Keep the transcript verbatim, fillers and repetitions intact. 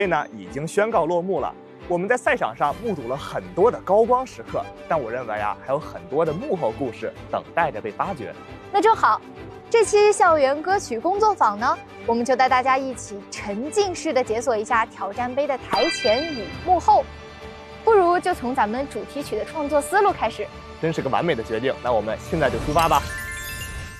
呢已经宣告落幕了。我们在赛场上目睹了很多的高光时刻，但我认为啊，还有很多的幕后故事等待着被发掘。 那正好，这期校园歌曲工作坊呢，我们就带大家一起沉浸式的解锁一下挑战杯的台前与幕后。不如就从咱们主题曲的创作思路开始。 真是个完美的决定，那我们现在就出发吧。